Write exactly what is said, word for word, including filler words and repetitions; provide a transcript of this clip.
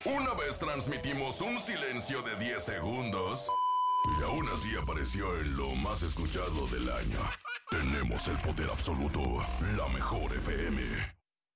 Una vez transmitimos un silencio de diez segundos y aún así apareció en lo más escuchado del año. Tenemos el poder absoluto, la mejor F M.